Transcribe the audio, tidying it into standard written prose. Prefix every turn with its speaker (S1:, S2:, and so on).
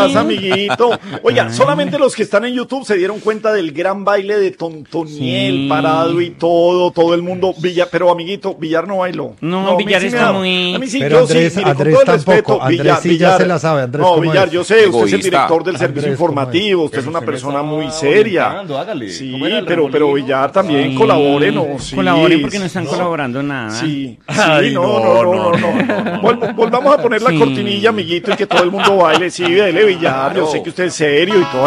S1: Gracias, amiguito. Oiga, solamente los que están en YouTube se dieron cuenta del gran baile de Tontoniel, parado y todo el mundo. Pero amiguito, Villar no bailó.
S2: No, Villar está muy...
S1: A mí sí,
S3: pero
S1: yo
S3: Andrés,
S1: sí, mire,
S3: Andrés
S1: con todo el
S3: tampoco.
S1: respeto,
S3: Andrés sí ya se la sabe. Andrés,
S1: no,
S3: ¿cómo
S1: Villar,
S3: es?
S1: yo sé, usted es el
S4: Egoísta.
S1: director del servicio
S3: Andrés, ¿cómo es?
S1: informativo, usted es una persona muy seria.
S5: Hágale.
S1: Sí,
S5: ¿Cómo era el
S1: pero
S5: remolino?
S1: Villar también
S2: Sí,
S1: colaboren, ¿no? Sí,
S2: colaboren porque no están colaborando nada.
S1: Sí,
S5: Ay,
S1: sí,
S5: no.
S1: Volvamos a poner la
S2: Sí.
S1: cortinilla, amiguito, y que todo el mundo baile. Sí, dele, Villar, yo sé que usted es serio y todo.